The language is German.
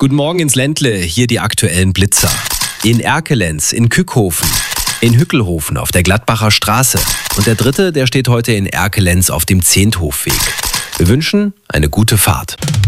Guten Morgen ins Ländle, hier die aktuellen Blitzer. In Erkelenz, in Kückhofen, in Hückelhofen auf der Gladbacher Straße. Und der dritte, der steht heute in Erkelenz auf dem Zehnthofweg. Wir wünschen eine gute Fahrt.